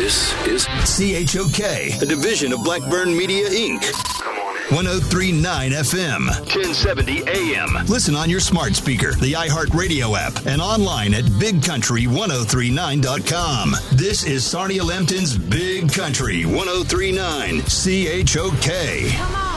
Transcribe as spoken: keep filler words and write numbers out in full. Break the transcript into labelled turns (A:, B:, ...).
A: This is
B: C H O K,
A: a division of Blackburn Media, Incorporated. Come on.
B: one oh three point nine F M.
A: ten seventy A M.
B: Listen on your smart speaker, the iHeartRadio app, and online at big country ten thirty-nine dot com. This is Sarnia Lempton's Big Country ten thirty-nine C H O K.
C: Come on.